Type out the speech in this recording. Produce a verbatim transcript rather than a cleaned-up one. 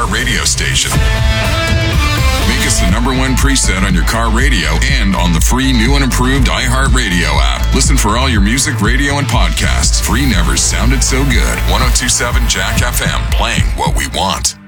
iHeart Radio station. Make us the number one preset on your car radio and on the free new and improved iHeart Radio app. Listen for all your music, radio, and podcasts. Free never sounded so good. ten twenty-seven Jack F M, playing what we want.